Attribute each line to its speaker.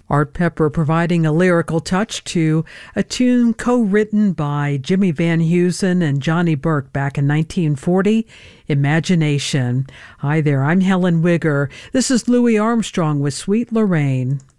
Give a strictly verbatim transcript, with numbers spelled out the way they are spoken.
Speaker 1: Art Pepper providing a lyrical touch to a tune co-written by Jimmy Van Heusen and Johnny Burke back in nineteen forty, Imagination. Hi there, I'm Helen Wigger. This is Louis Armstrong with Sweet Lorraine.